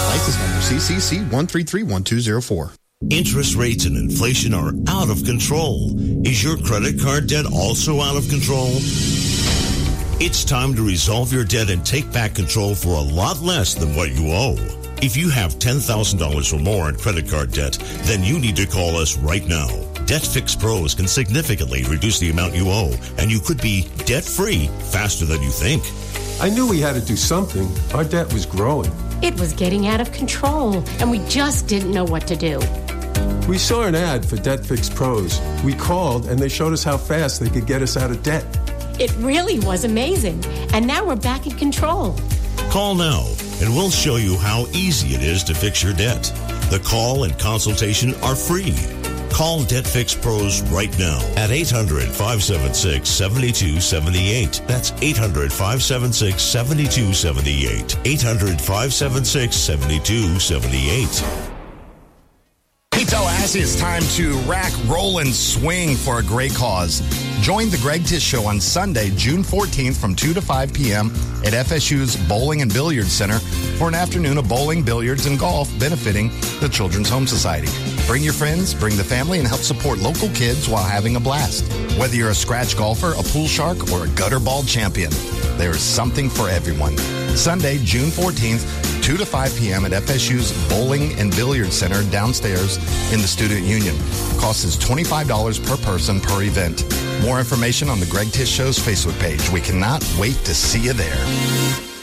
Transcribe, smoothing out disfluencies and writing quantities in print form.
License number CCC 1331204. Interest rates and inflation are out of control. Is your credit card debt also out of control? It's time to resolve your debt and take back control for a lot less than what you owe. If you have $10,000 or more in credit card debt, then you need to call us right now. Debt Fix Pros can significantly reduce the amount you owe, and you could be debt-free faster than you think. I knew we had to do something. Our debt was growing. It was getting out of control, and we just didn't know what to do. We saw an ad for Debt Fix Pros. We called, and they showed us how fast they could get us out of debt. It really was amazing, and now we're back in control. Call now, and we'll show you how easy it is to fix your debt. The call and consultation are free. Call Debt Fix Pros right now at 800-576-7278. That's 800-576-7278. 800-576-7278. Hey, Tallahassee, it's time to rack, roll, and swing for a great cause. Join the Greg Tish Show on Sunday, June 14th from 2 to 5 p.m. at FSU's Bowling and Billiards Center for an afternoon of bowling, billiards, and golf benefiting the Children's Home Society. Bring your friends, bring the family, and help support local kids while having a blast. Whether you're a scratch golfer, a pool shark, or a gutter ball champion, there is something for everyone. Sunday, June 14th, 2 to 5 p.m. at FSU's Bowling and Billiards Center downstairs in the Student Union. Cost is $25 per person per event. More information on the Greg Tish Show's Facebook page. We cannot wait to see you there.